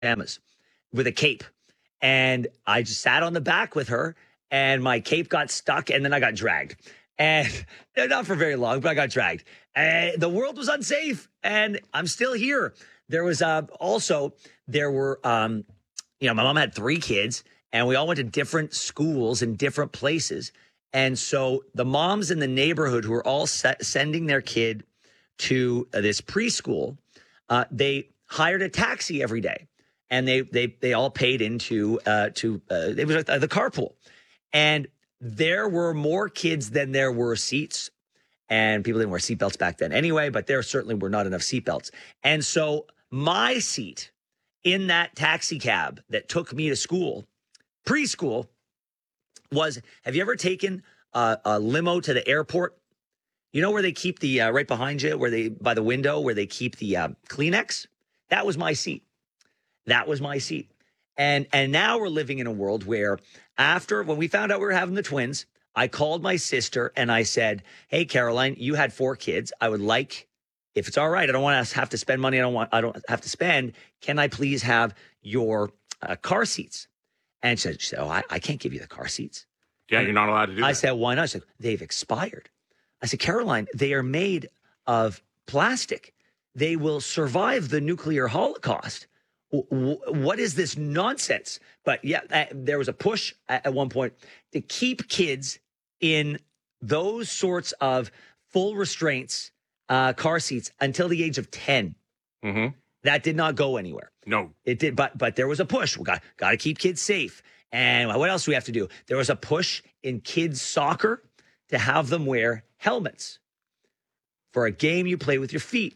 pajamas with a cape. And I just sat on the back with her, and my cape got stuck, and then I got dragged. And not for very long, but I got dragged. And the world was unsafe, and I'm still here. There was there were, my mom had 3 kids, and we all went to different schools in different places. And so the moms in the neighborhood who were all sending their kid to this preschool, they hired a taxi every day. And they all paid into it was the carpool. And there were more kids than there were seats. And people didn't wear seatbelts back then anyway, but there certainly were not enough seatbelts. And so my seat in that taxi cab that took me to school, preschool, was, have you ever taken a limo to the airport? You know where they keep the, right behind you, by the window, where they keep the Kleenex? That was my seat. That was my seat. And now we're living in a world where when we found out we were having the twins, I called my sister and I said, hey, Caroline, you had 4 kids. I would like, if it's all right, I don't want to have to spend money. I don't have to spend. Can I please have your car seats? And she said, oh, I can't give you the car seats. Yeah, you're not allowed to do that. I said, why not? She said, they've expired. I said, Caroline, they are made of plastic. They will survive the nuclear holocaust. What is this nonsense? But yeah, there was a push at one point to keep kids in those sorts of full restraints, car seats, until the age of 10. Mm-hmm. That did not go anywhere. No. It did, but there was a push. We got to keep kids safe. And what else do we have to do? There was a push in kids soccer to have them wear helmets for a game you play with your feet.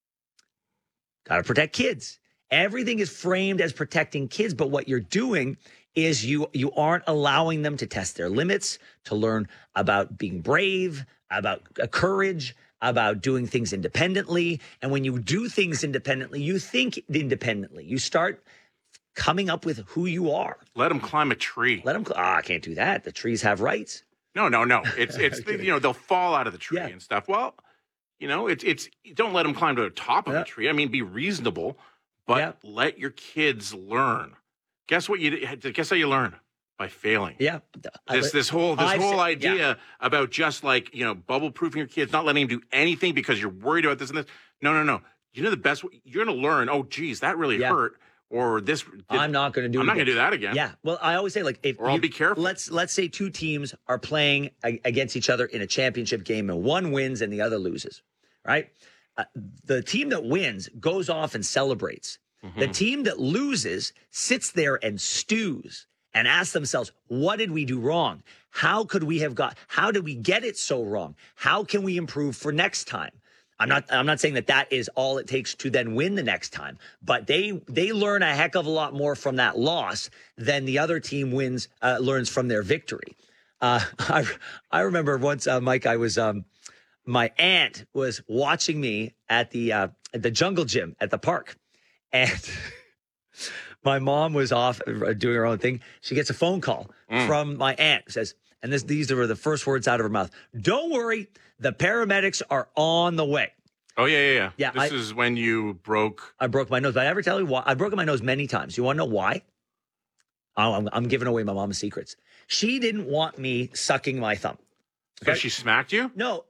Got to protect kids. Everything is framed as protecting kids, but what you're doing is you aren't allowing them to test their limits, to learn about being brave, about courage, about doing things independently. And when you do things independently, you think independently. You start coming up with who you are. Let them climb a tree. I can't do that. The trees have rights. No. It's they'll fall out of the tree and stuff. Well, it's don't let them climb to the top of the tree. I mean, be reasonable. But let your kids learn. Guess how you learn? By failing. Yeah. This whole idea about just bubble proofing your kids, not letting them do anything because you're worried about this and this. No. You know the best way you're going to learn. Oh, geez, that really hurt. Or this. I'm not going to do. I'm not going to do that again. Yeah. Well, I always say I'll be careful. Let's say 2 teams are playing against each other in a championship game, and one wins and the other loses. Right. The team that wins goes off and celebrates. Mm-hmm. The team that loses sits there and stews and asks themselves, what did we do wrong? How did we get it so wrong? How can we improve for next time? I'm not saying that is all it takes to then win the next time, but they learn a heck of a lot more from that loss than the other team learns from their victory. I remember once, Mike, my aunt was watching me at the jungle gym at the park. And my mom was off doing her own thing. She gets a phone call from my aunt. Says, and these were the first words out of her mouth. Don't worry, the paramedics are on the way. Oh, yeah. This is when you broke. I broke my nose. But I ever tell you why? I've broken my nose many times. You want to know why? I'm giving away my mom's secrets. She didn't want me sucking my thumb. Okay? So she smacked you? No.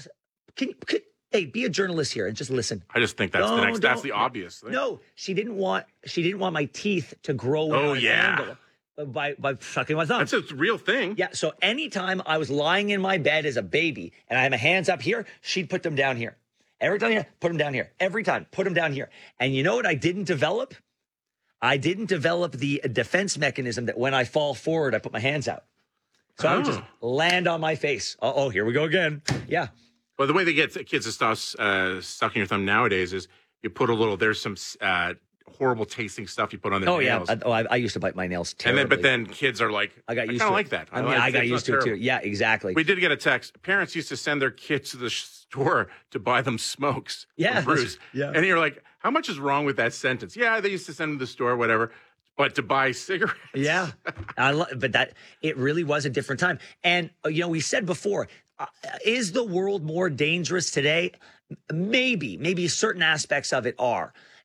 Hey, be a journalist here and just listen. I just think that's that's the obvious thing. No, she didn't want my teeth to grow in an angle by sucking my thumb. That's a real thing. Yeah. So anytime I was lying in my bed as a baby and I had my hands up here, she'd put them down here. Every time, put them down here. Every time, put them down here. And you know what I didn't develop? I didn't develop the defense mechanism that when I fall forward, I put my hands out. So I would just land on my face. Uh-oh, here we go again. Yeah. Well, the way they get kids to stop sucking your thumb nowadays is you put there's some horrible tasting stuff you put on their nails. Yeah. I used to bite my nails terribly. But then kids are like, I kind of like that. I got used to it too. Yeah, exactly. We did get a text. Parents used to send their kids to the store to buy them smokes. Yeah. Bruce. Yeah. And you're like, how much is wrong with that sentence? Yeah, they used to send them to the store, whatever. But to buy cigarettes. Yeah. But it really was a different time. And, we said before, is the world more dangerous today? Maybe certain aspects of it are.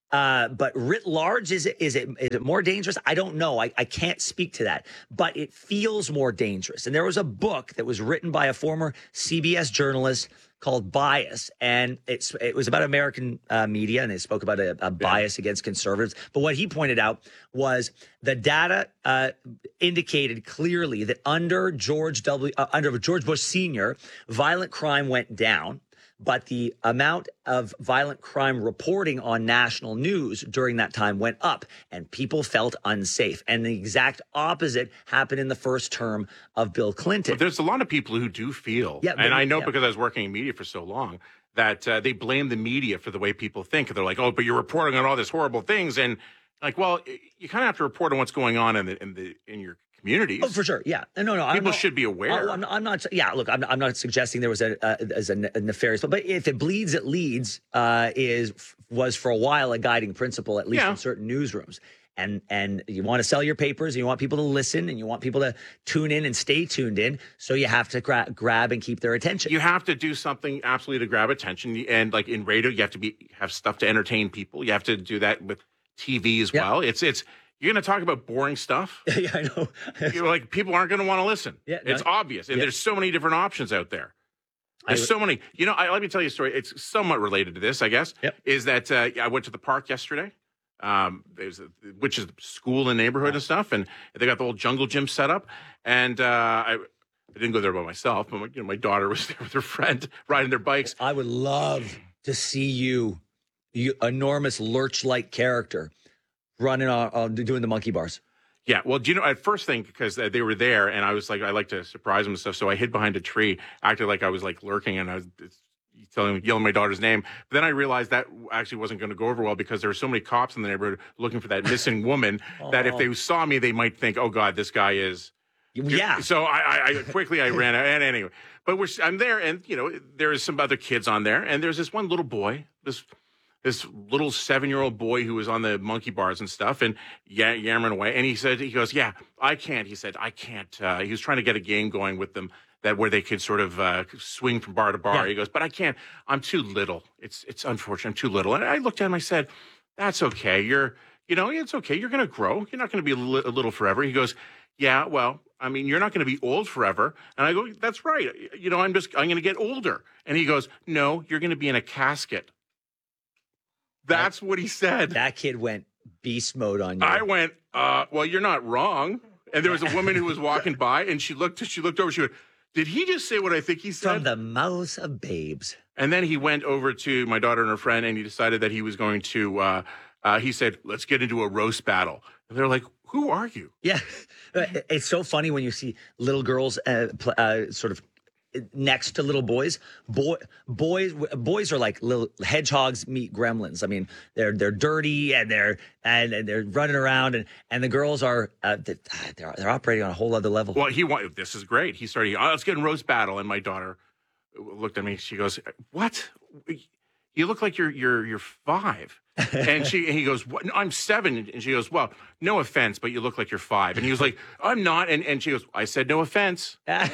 But writ large, is it more dangerous? I don't know. I can't speak to that, but it feels more dangerous. And there was a book that was written by a former CBS journalist called Bias, and it was about American media, and they spoke about a bias against conservatives. But what he pointed out was the data indicated clearly that under George Bush Sr., violent crime went down. But the amount of violent crime reporting on national news during that time went up, and people felt unsafe. And the exact opposite happened in the first term of Bill Clinton. But there's a lot of people who do feel, and I know because I was working in media for so long, that they blame the media for the way people think. They're like, oh, but you're reporting on all these horrible things. And like, well, you kind of have to report on what's going on in your communities. Oh, for sure. Yeah. No. People should be aware. I'm not. Yeah. Look, I'm not suggesting there was a nefarious, but if it bleeds, it leads. Was for a while a guiding principle, at least in certain newsrooms. And you want to sell your papers, and you want people to listen, and you want people to tune in and stay tuned in. So you have to grab and keep their attention. You have to do something absolutely to grab attention. And like in radio, you have to have stuff to entertain people. You have to do that with TV as well. It's. You're going to talk about boring stuff? Yeah, I know. Like, people aren't going to want to listen. Yeah, it's obvious. And there's so many different options out there. There's so many. Let me tell you a story. It's somewhat related to this, I guess. Yep. Is that I went to the park yesterday, which is school and neighborhood and stuff. And they got the old jungle gym set up. And I didn't go there by myself. But my daughter was there with her friend riding their bikes. I would love to see you enormous lurch-like character, running on doing the monkey bars. Yeah, well, at first thing, because they were there, and I was like, I like to surprise them and stuff, so I hid behind a tree, acted like I was like lurking, and I was yelling my daughter's name. But then I realized that actually wasn't going to go over well, because there were so many cops in the neighborhood looking for that missing woman that if they saw me, they might think, oh God, this guy is. Yeah. So I quickly ran out, and anyway, but I'm there, and there's some other kids on there, and there's this one little boy, this little 7-year-old boy who was on the monkey bars and stuff, and yammering away. And he goes, yeah, I can't. He said, I can't. He was trying to get a game going with them where they could sort of swing from bar to bar. Yeah. He goes, but I can't. I'm too little. It's unfortunate. I'm too little. And I looked at him. I said, that's okay. It's okay. You're going to grow. You're not going to be a little forever. He goes, yeah, well, I mean, you're not going to be old forever. And I go, that's right. I'm going to get older. And he goes, no, you're going to be in a casket. That's what he said. That kid went beast mode on you. I went, well, you're not wrong. And there was a woman who was walking by, and she looked over. She went, did he just say what I think he said? From the mouths of babes. And then he went over to my daughter and her friend, and he decided that he was going to, he said, let's get into a roast battle. And they're like, who are you? Yeah. It's so funny when you see little girls sort of next to little boys. Boys are like little hedgehogs meet gremlins. I mean, they're dirty and they're running around, and the girls are they're operating on a whole other level. Well, this is great. He started, let's get in roast battle, and my daughter looked at me. She goes, "What? You look like you're 5." And he goes, "What? No, I'm 7." And she goes, "Well, no offense, but you look like you're 5." And he was like, "I'm not." And she goes, "I said no offense."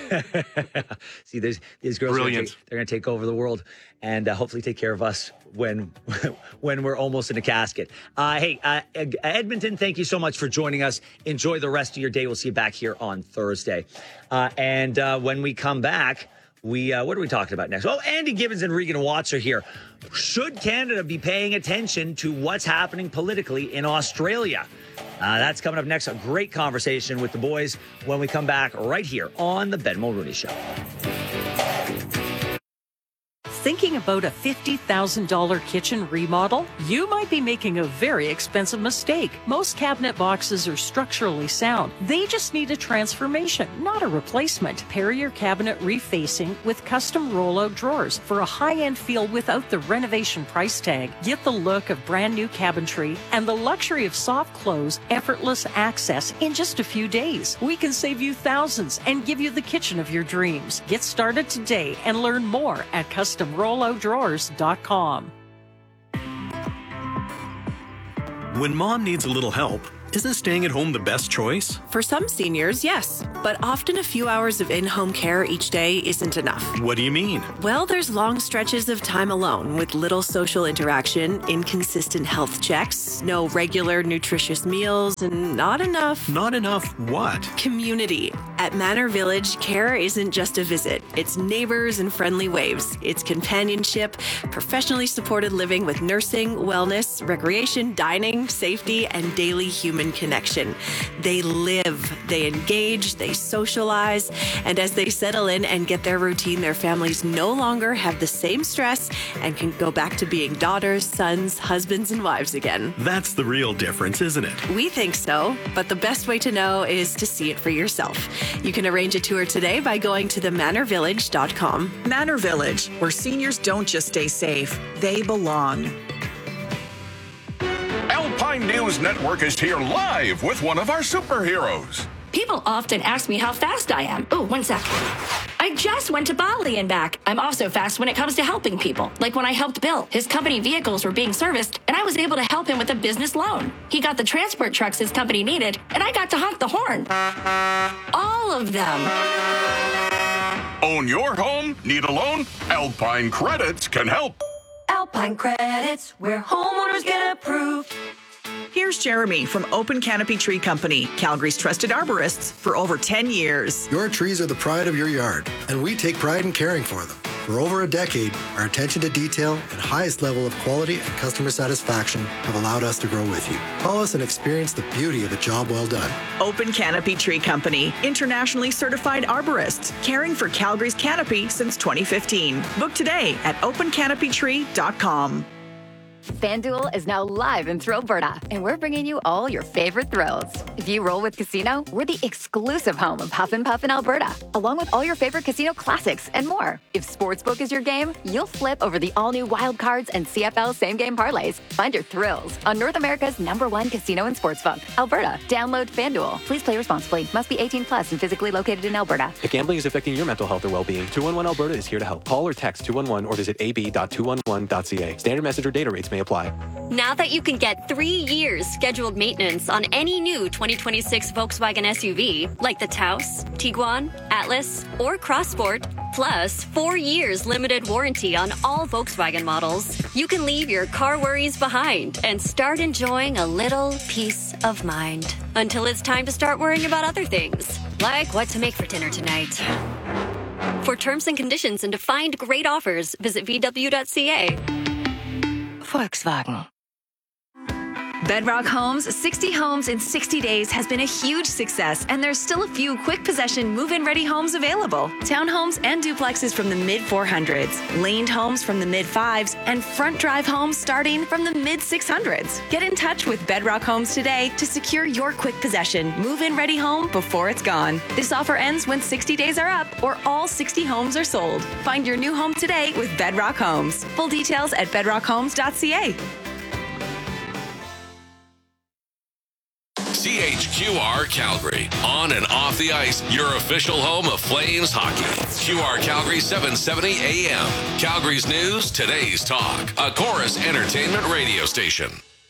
See, these girls, brilliant. They're going to take over the world, and hopefully take care of us when we're almost in a casket. Hey, Edmonton, thank you so much for joining us. Enjoy the rest of your day. We'll see you back here on Thursday. And when we come back, what are we talking about next? Oh, Andy Gibbons and Regan Watts are here. Should Canada be paying attention to what's happening politically in Australia? That's coming up next. A great conversation with the boys when we come back right here on the Ben Mulrooney Show. Thinking about a $50,000 kitchen remodel? You might be making a very expensive mistake. Most cabinet boxes are structurally sound. They just need a transformation, not a replacement. Pair your cabinet refacing with custom rollout drawers for a high-end feel without the renovation price tag. Get the look of brand new cabinetry and the luxury of soft close, effortless access in just a few days. We can save you thousands and give you the kitchen of your dreams. Get started today and learn more at customrolloutdrawers.com. When mom needs a little help, Isn't staying at home the best choice? For some seniors, yes. But often a few hours of in-home care each day isn't enough. What do you mean? Well, there's long stretches of time alone with little social interaction, inconsistent health checks, no regular nutritious meals, and not enough. Not enough what? Community. At Manor Village, care isn't just a visit. It's neighbors and friendly waves. It's companionship, professionally supported living with nursing, wellness, recreation, dining, safety, and daily human connection. They live, they engage, they socialize, and as they settle in and get their routine, their families no longer have the same stress and can go back to being daughters, sons, husbands, and wives again. That's the real difference, isn't it? We think so, but the best way to know is to see it for yourself. You can arrange a tour today by going to themanorvillage.com. Manor Village, where seniors don't just stay safe, they belong. Alpine News Network is here live with one of our superheroes. People often ask me how fast I am. Oh, 1 sec. I just went to Bali and back. I'm also fast when it comes to helping people. Like when I helped Bill. His company vehicles were being serviced, and I was able to help him with a business loan. He got the transport trucks his company needed, and I got to honk the horn. All of them. Own your home? Need a loan? Alpine Credits can help. Alpine Credits, where homeowners get approved. Here's Jeremy from Open Canopy Tree Company, Calgary's trusted arborists for over 10 years. Your trees are the pride of your yard, and we take pride in caring for them. For over a decade, our attention to detail and highest level of quality and customer satisfaction have allowed us to grow with you. Call us and experience the beauty of a job well done. Open Canopy Tree Company, internationally certified arborists, caring for Calgary's canopy since 2015. Book today at opencanopytree.com. FanDuel is now live in Thrillberta, and we're bringing you all your favorite thrills. If you roll with Casino, we're the exclusive home of Huff and Puff in Alberta, along with all your favorite casino classics and more. If Sportsbook is your game, you'll flip over the all-new Wild Cards and CFL same-game parlays. Find your thrills on North America's #1 casino and sportsbook, Alberta. Download FanDuel. Please play responsibly. Must be 18 plus and physically located in Alberta. If gambling is affecting your mental health or well-being, 211 Alberta is here to help. Call or text 211 or visit ab.211.ca. Standard message or data rates may apply. Now that you can get 3 years scheduled maintenance on any new 2026 Volkswagen SUV, like the Taos, Tiguan, Atlas, or Crossport, plus 4 years limited warranty on all Volkswagen models, you can leave your car worries behind and start enjoying a little peace of mind. Until it's time to start worrying about other things, like what to make for dinner tonight. For terms and conditions and to find great offers, visit VW.ca. Volkswagen. Bedrock Homes, 60 homes in 60 days has been a huge success, and there's still a few quick possession move-in ready homes available. Townhomes and duplexes from the mid-400s, laned homes from the mid-5s, and front drive homes starting from the mid-600s. Get in touch with Bedrock Homes today to secure your quick possession move-in ready home before it's gone. This offer ends when 60 days are up or all 60 homes are sold. Find your new home today with Bedrock Homes. Full details at bedrockhomes.ca. CHQR Calgary. On and off the ice, your official home of Flames hockey. QR Calgary 770 AM. Calgary's news, today's talk. A Chorus Entertainment radio station.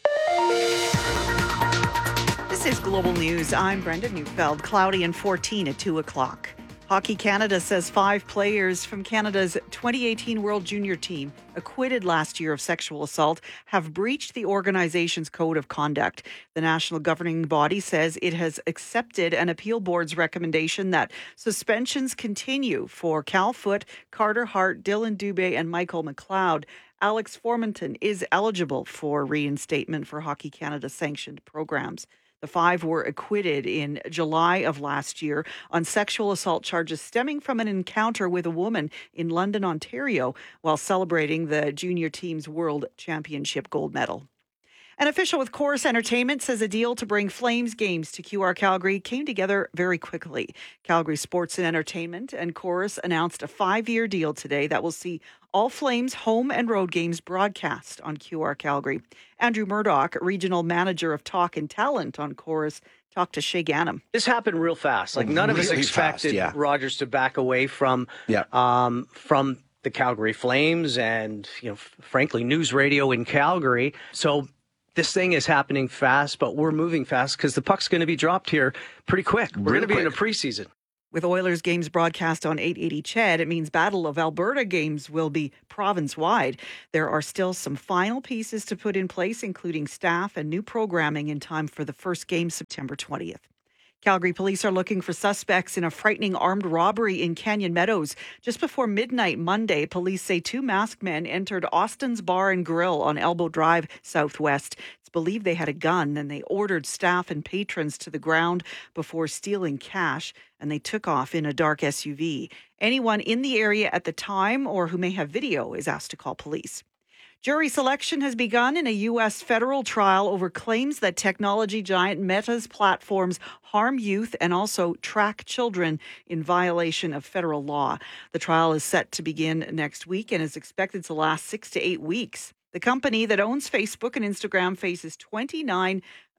This is Global News. I'm Brenda Neufeld. Cloudy and 14 at 2 o'clock. Hockey Canada says 5 players from Canada's 2018 World Junior team, acquitted last year of sexual assault, have breached the organization's code of conduct. The national governing body says it has accepted an appeal board's recommendation that suspensions continue for Cal Foote, Carter Hart, Dylan Dubé, and Michael McLeod. Alex Formanton is eligible for reinstatement for Hockey Canada sanctioned programs. The 5 were acquitted in July of last year on sexual assault charges stemming from an encounter with a woman in London, Ontario, while celebrating the junior team's World Championship gold medal. An official with Chorus Entertainment says a deal to bring Flames games to QR Calgary came together very quickly. Calgary Sports and Entertainment and Chorus announced a 5-year deal today that will see all Flames home and road games broadcast on QR Calgary. Andrew Murdoch, regional manager of talk and talent on Chorus, talked to Shay Gannam. This happened real fast. Like none of us expected Rogers to back away from the Calgary Flames and, frankly, news radio in Calgary. So this thing is happening fast, but we're moving fast because the puck's going to be dropped here pretty quick. We're going to be in a preseason. With Oilers games broadcast on 880 CHED, it means Battle of Alberta games will be province-wide. There are still some final pieces to put in place, including staff and new programming in time for the first game September 20th. Calgary police are looking for suspects in a frightening armed robbery in Canyon Meadows. Just before midnight Monday, police say 2 masked men entered Austin's Bar and Grill on Elbow Drive Southwest. It's believed they had a gun, and they ordered staff and patrons to the ground before stealing cash, and they took off in a dark SUV. Anyone in the area at the time or who may have video is asked to call police. Jury selection has begun in a U.S. federal trial over claims that technology giant Meta's platforms harm youth and also track children in violation of federal law. The trial is set to begin next week and is expected to last 6 to 8 weeks. The company that owns Facebook and Instagram faces 29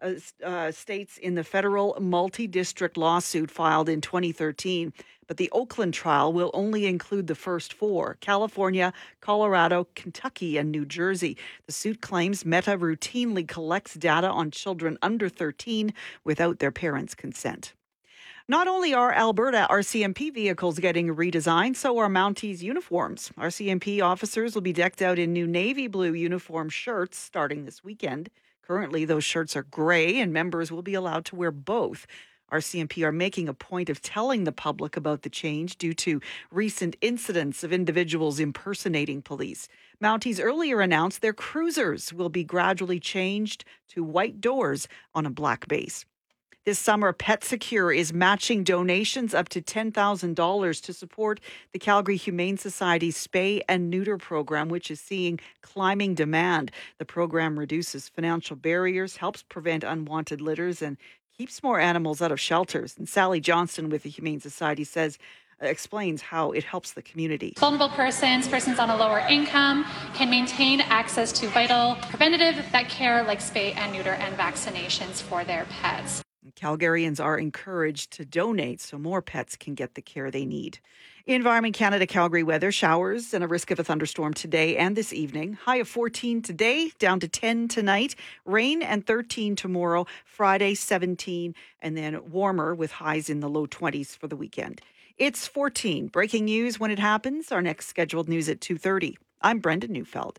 states in the federal multi-district lawsuit filed in 2013. But the Oakland trial will only include the first 4: California, Colorado, Kentucky, and New Jersey. The suit claims Meta routinely collects data on children under 13 without their parents' consent. Not only are Alberta RCMP vehicles getting redesigned, so are Mounties uniforms. RCMP officers will be decked out in new navy blue uniform shirts starting this weekend. Currently, those shirts are gray, and members will be allowed to wear both. RCMP are making a point of telling the public about the change due to recent incidents of individuals impersonating police. Mounties earlier announced their cruisers will be gradually changed to white doors on a black base. This summer, PetSecure is matching donations up to $10,000 to support the Calgary Humane Society's spay and neuter program, which is seeing climbing demand. The program reduces financial barriers, helps prevent unwanted litters, and keeps more animals out of shelters. And Sally Johnston with the Humane Society explains how it helps the community. Vulnerable persons on a lower income can maintain access to vital preventative vet care like spay and neuter and vaccinations for their pets. Calgarians are encouraged to donate so more pets can get the care they need. Environment Canada Calgary weather: showers and a risk of a thunderstorm today and this evening. High of 14 today, down to 10 tonight. Rain and 13 tomorrow. Friday 17, and then warmer with highs in the low 20s for the weekend. It's 14. Breaking news when it happens. Our next scheduled news at 2:30. I'm Brenda Neufeld.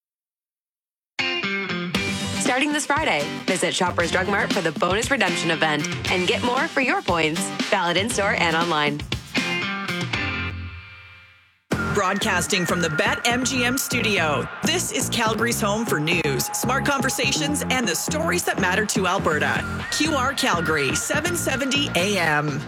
Starting this Friday, visit Shoppers Drug Mart for the bonus redemption event and get more for your points. Valid in-store and online. Broadcasting from the BetMGM studio, this is Calgary's home for news, smart conversations, and the stories that matter to Alberta. QR Calgary, 770 AM.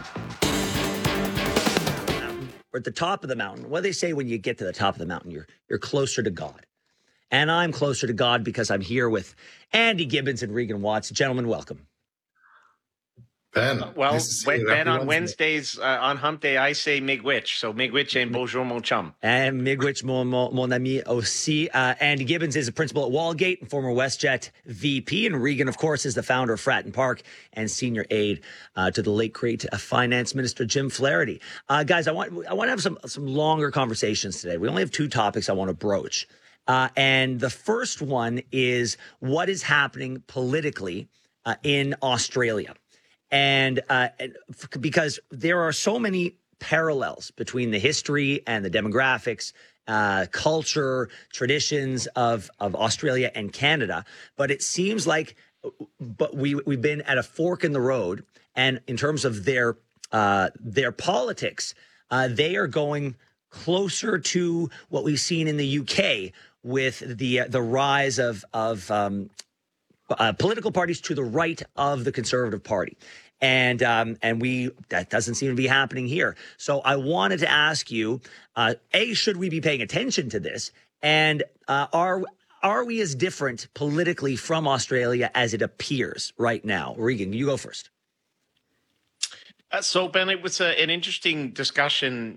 We're at the top of the mountain. What do they say when you get to the top of the mountain? You're closer to God. And I'm closer to God because I'm here with Andy Gibbons and Regan Watts. Gentlemen, welcome. Ben. Well, nice Ben, on Wednesdays, on Hump Day, I say Miigwech. So Miigwech and bonjour, mon chum. And Miigwech, mon ami aussi. Andy Gibbons is a principal at Walgate and former WestJet VP. And Regan, of course, is the founder of Fratton Park and senior aide to the late great Finance Minister Jim Flaherty. Guys, I want to have some longer conversations today. We only have 2 topics I want to broach. And the first one is what is happening politically in Australia. And because there are so many parallels between the history and the demographics, culture, traditions of Australia and Canada. But it seems like we've been at a fork in the road. And in terms of their politics, they are going closer to what we've seen in the UK with the rise of political parties to the right of the Conservative Party. And that doesn't seem to be happening here. So I wanted to ask you, should we be paying attention to this? And are we as different politically from Australia as it appears right now? Regan, you go first. So, Ben, it was an interesting discussion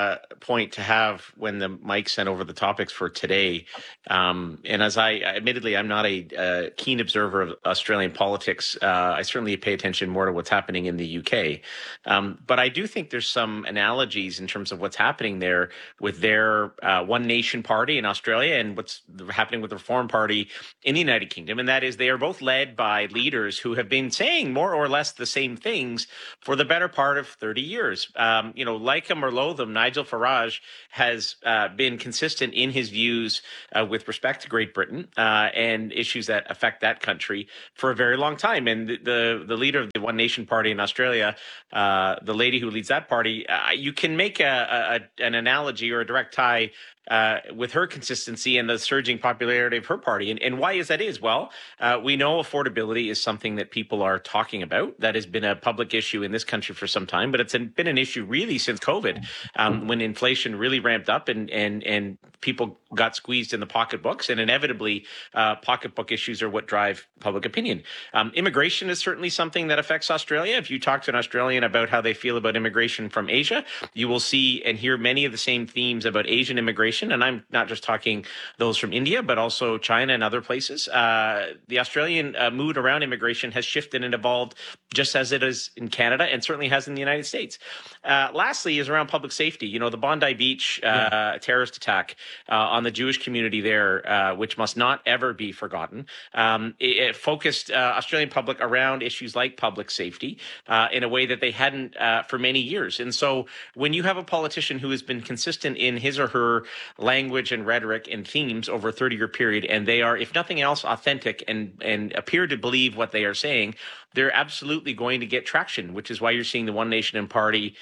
point to have when the Mike sent over the topics for today. And as admittedly, I'm not a keen observer of Australian politics. I certainly pay attention more to what's happening in the UK. But I do think there's some analogies in terms of what's happening there with their One Nation party in Australia and what's happening with the Reform Party in the United Kingdom. And that is they are both led by leaders who have been saying more or less the same things for the better part of 30 years. Like him or loathe him, Nigel Farage has been consistent in his views with respect to Great Britain and issues that affect that country for a very long time. And the leader of the One Nation Party in Australia, the lady who leads that party, you can make an analogy or a direct tie with her consistency and the surging popularity of her party. And why is that? Well, we know affordability is something that people are talking about. That has been a public issue in this country for some time, but it's been an issue really since COVID, when inflation really ramped up and people got squeezed in the pocketbooks, and inevitably pocketbook issues are what drive public opinion. Immigration is certainly something that affects Australia. If you talk to an Australian about how they feel about immigration from Asia, you will see and hear many of the same themes about Asian immigration. And I'm not just talking those from India, but also China and other places. The Australian mood around immigration has shifted and evolved just as it is in Canada and certainly has in the United States. Lastly is around public safety. The Bondi Beach terrorist attack on the Jewish community there, which must not ever be forgotten. It focused Australian public around issues like public safety in a way that they hadn't for many years. And so when you have a politician who has been consistent in his or her language and rhetoric and themes over a 30-year period, and they are, if nothing else, authentic and appear to believe what they are saying, they're absolutely going to get traction, which is why you're seeing the One Nation Party,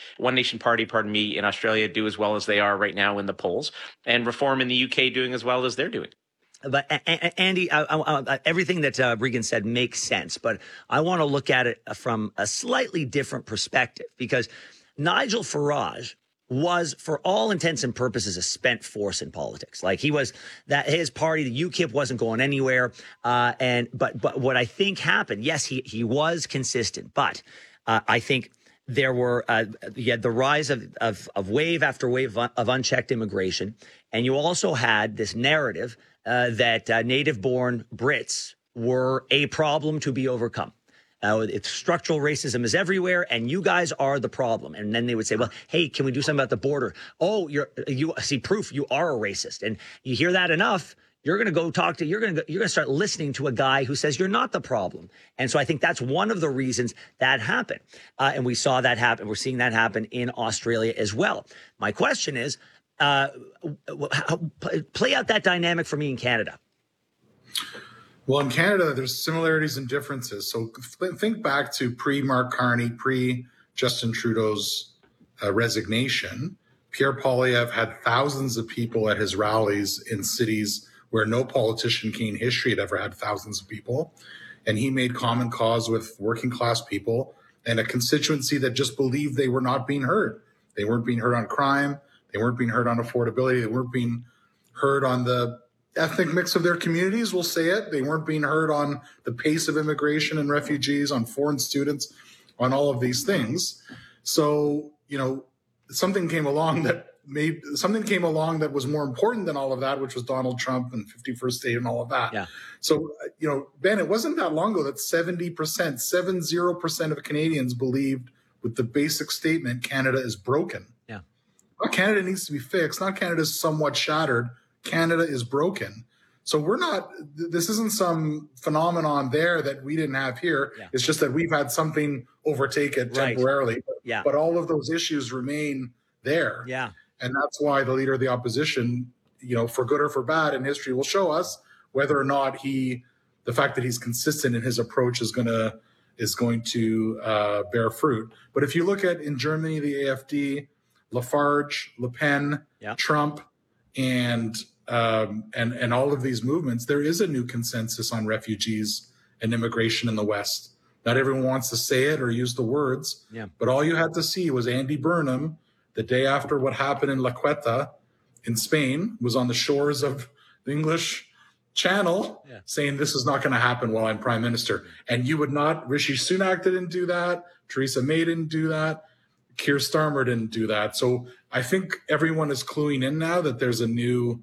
in Australia do as well as they are right now in the polls, and Reform in the UK doing as well as they're doing. But Andy, everything that Regan said makes sense, but I want to look at it from a slightly different perspective, because Nigel Farage was, for all intents and purposes, a spent force in politics. Like, he was that his party, the UKIP, wasn't going anywhere. But what I think happened, yes, he was consistent, but I think there were you had the rise of wave after wave of unchecked immigration, and you also had this narrative that native-born Brits were a problem to be overcome. It's structural racism is everywhere, and you guys are the problem. And then they would say, well, hey, can we do something about the border? Oh, you see proof you are a racist. And you hear that enough, you're going to go talk to, you're going to start listening to a guy who says you're not the problem. And so I think that's one of the reasons that happened. And we saw that happen. We're seeing that happen in Australia as well. My question is, play out that dynamic for me in Canada. Well, in Canada, there's similarities and differences. So think back to pre-Mark Carney, pre-Justin Trudeau's resignation. Pierre Poilievre had thousands of people at his rallies in cities where no politician in history had ever had thousands of people. And he made common cause with working class people and a constituency that just believed they were not being heard. They weren't being heard on crime. They weren't being heard on affordability. They weren't being heard on the ethnic mix of their communities, we'll say it. They weren't being heard on the pace of immigration and refugees, on foreign students, on all of these things. So, something came along that was more important than all of that, which was Donald Trump and 51st State and all of that. Yeah. So, Ben, it wasn't that long ago that 70% of Canadians believed with the basic statement, Canada is broken. Yeah. Not Canada needs to be fixed. Not Canada is somewhat shattered. Canada is broken. So this isn't some phenomenon there that we didn't have here. Yeah. It's just that we've had something overtake it temporarily. Right. Yeah. But all of those issues remain there. Yeah. And that's why the leader of the opposition, for good or for bad, and history will show us whether or not the fact that he's consistent in his approach is going to bear fruit. But if you look at in Germany, the AfD, Lafarge, Le Pen, Trump, and all of these movements, there is a new consensus on refugees and immigration in the West. Not everyone wants to say it or use the words, but all you had to see was Andy Burnham, the day after what happened in La Queta in Spain, was on the shores of the English channel saying this is not going to happen while I'm prime minister. And you would not, Rishi Sunak didn't do that. Theresa May didn't do that. Keir Starmer didn't do that. So I think everyone is cluing in now that there is a new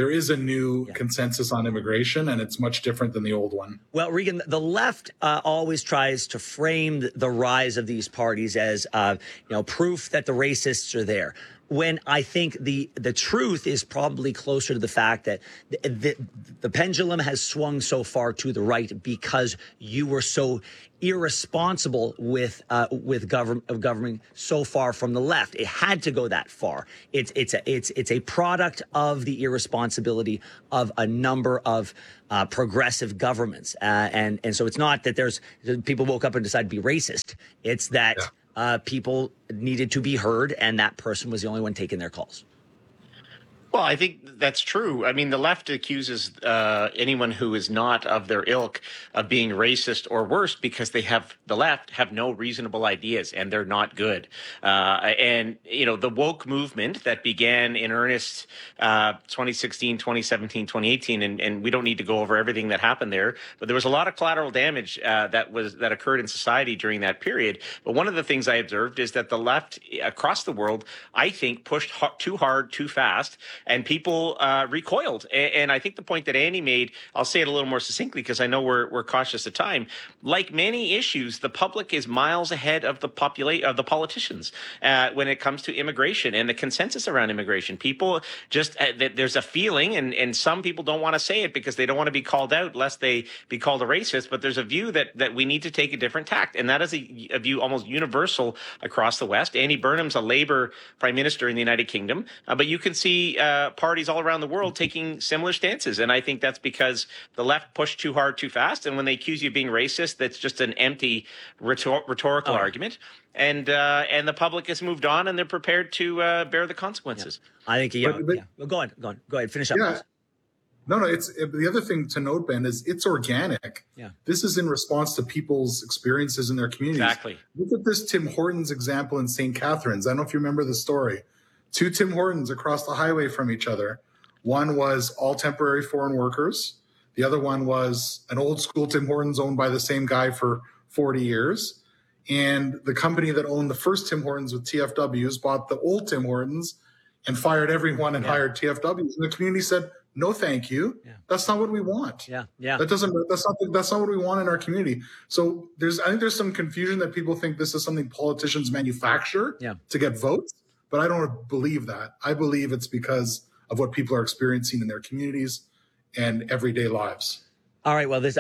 consensus on immigration, and it's much different than the old one. Well, Regan, the left always tries to frame the rise of these parties as proof that the racists are there, when I think the truth is probably closer to the fact that the pendulum has swung so far to the right because you were so irresponsible with governing so far from the left. It had to go that far. It's a product of the irresponsibility of a number of progressive governments, and so it's not that there's people woke up and decided to be racist. It's that. People needed to be heard, and that person was the only one taking their calls. Well, I think that's true. I mean, the left accuses anyone who is not of their ilk of being racist or worse because the left have no reasonable ideas and they're not good. And, the woke movement that began in earnest 2016, 2017, 2018, and we don't need to go over everything that happened there, but there was a lot of collateral damage that occurred in society during that period. But one of the things I observed is that the left across the world, I think, pushed too hard, too fast, and people recoiled. And I think the point that Andy made, I'll say it a little more succinctly because I know we're cautious of time. Like many issues, the public is miles ahead of the politicians when it comes to immigration and the consensus around immigration. People just there's a feeling, and some people don't want to say it because they don't want to be called out lest they be called a racist. But there's a view that we need to take a different tact, and that is a view almost universal across the West. Andy Burnham's a Labour Prime Minister in the United Kingdom, but you can see parties all around the world taking similar stances. And I think that's because the left pushed too hard, too fast. And when they accuse you of being racist, that's just an empty rhetorical argument. And the public has moved on and they're prepared to bear the consequences. I think, Go ahead. Finish up. Yeah. No, it's the other thing to note, Ben, is it's organic. Yeah. This is in response to people's experiences in their communities. Exactly. Look at this Tim Hortons example in St. Catharines. I don't know if you remember the story. 2 Tim Hortons across the highway from each other. One was all temporary foreign workers. The other one was an old school Tim Hortons owned by the same guy for 40 years. And the company that owned the first Tim Hortons with TFWs bought the old Tim Hortons and fired everyone and hired TFWs. And the community said, no, thank you. Yeah. That's not what we want. Yeah. That's not what we want in our community. So I think there's some confusion that people think this is something politicians manufacture to get votes. But I don't believe that. I believe it's because of what people are experiencing in their communities and everyday lives. All right. Well, this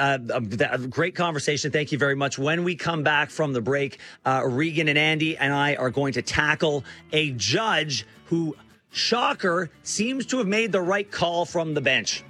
great conversation. Thank you very much. When we come back from the break, Regan and Andy and I are going to tackle a judge who, shocker, seems to have made the right call from the bench.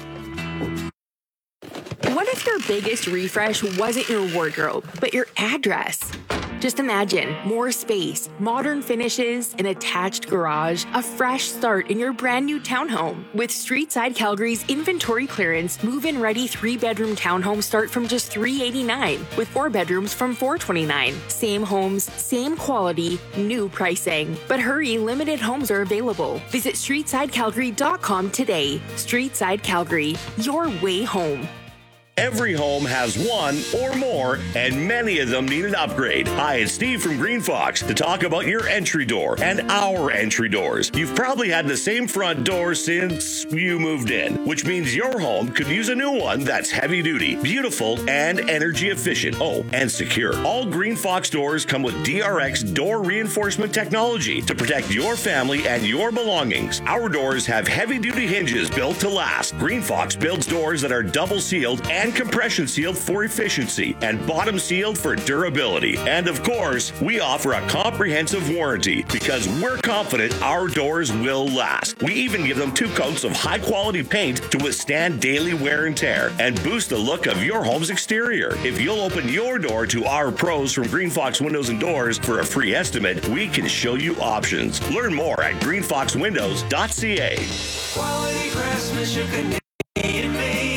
What if your biggest refresh wasn't your wardrobe, but your address? Just imagine more space, modern finishes, an attached garage, a fresh start in your brand new townhome. With Streetside Calgary's inventory clearance, move-in ready 3-bedroom townhomes start from just $389, with 4 bedrooms from $429. Same homes, same quality, new pricing. But hurry, limited homes are available. Visit StreetsideCalgary.com today. Streetside Calgary, your way home. Every home has one or more, and many of them need an upgrade. Hi, it's Steve from Green Fox to talk about your entry door and our entry doors. You've probably had the same front door since you moved in, which means your home could use a new one that's heavy duty, beautiful, and energy efficient. Oh, and secure. All Green Fox doors come with DRX door reinforcement technology to protect your family and your belongings. Our doors have heavy duty hinges built to last. Green Fox builds doors that are double sealed and compression sealed for efficiency and bottom sealed for durability. And of course, we offer a comprehensive warranty because we're confident our doors will last. We even give them 2 coats of high quality paint to withstand daily wear and tear and boost the look of your home's exterior. If you'll open your door to our pros from Green Fox Windows and Doors for a free estimate, we can show you options. Learn more at greenfoxwindows.ca. Quality craftsmanship Canadian made.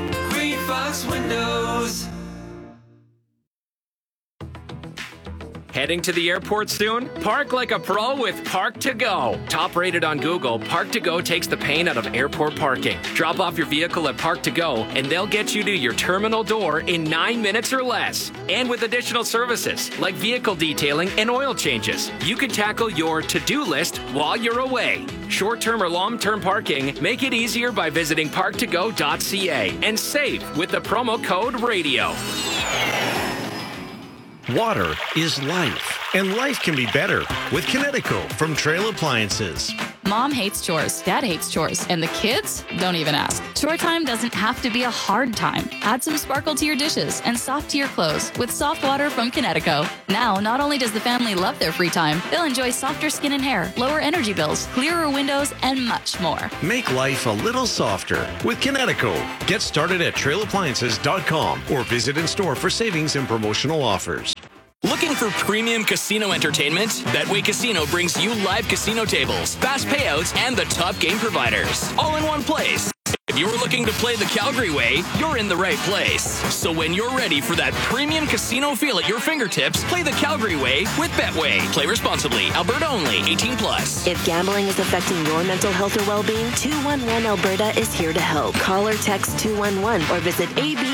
Windows. Heading to the airport soon? Park like a pro with Park2Go. Top rated on Google, Park2Go takes the pain out of airport parking. Drop off your vehicle at Park2Go and they'll get you to your terminal door in 9 minutes or less. And with additional services like vehicle detailing and oil changes, you can tackle your to-do list while you're away. Short-term or long-term parking, make it easier by visiting park2go.ca and save with the promo code RADIO. Water is life, and life can be better with Kinetico from Trail Appliances. Mom hates chores, Dad hates chores, and the kids don't even ask. Chore time doesn't have to be a hard time. Add some sparkle to your dishes and soft to your clothes with soft water from Kinetico. Now, not only does the family love their free time, they'll enjoy softer skin and hair, lower energy bills, clearer windows, and much more. Make life a little softer with Kinetico. Get started at trailappliances.com or visit in store for savings and promotional offers. Looking for premium casino entertainment? Betway Casino brings you live casino tables, fast payouts, and the top game providers, all in one place. If you're looking to play the Calgary way, you're in the right place. So when you're ready for that premium casino feel at your fingertips, play the Calgary way with Betway. Play responsibly. Alberta only. 18 plus. If gambling is affecting your mental health or well-being, 211 Alberta is here to help. Call or text 211 or visit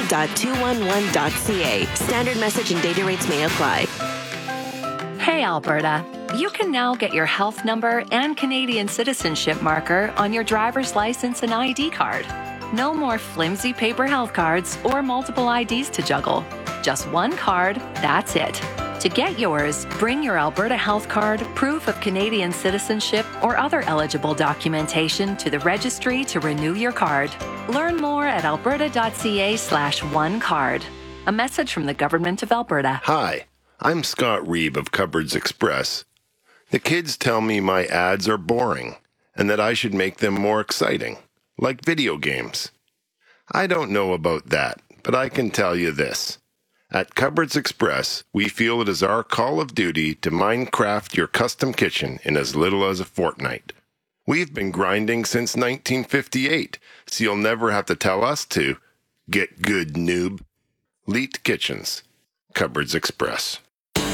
ab.211.ca. Standard message and data rates may apply. Hey, Alberta. You can now get your health number and Canadian citizenship marker on your driver's license and ID card. No more flimsy paper health cards or multiple IDs to juggle. Just one card, that's it. To get yours, bring your Alberta health card, proof of Canadian citizenship, or other eligible documentation to the registry to renew your card. Learn more at alberta.ca/onecard. A message from the Government of Alberta. Hi, I'm Scott Reeve of Cupboards Express. The kids tell me my ads are boring and that I should make them more exciting, like video games. I don't know about that, but I can tell you this. At Cupboards Express, we feel it is our call of duty to Minecraft your custom kitchen in as little as a fortnight. We've been grinding since 1958, so you'll never have to tell us to. Get good, noob. Leet Kitchens. Cupboards Express.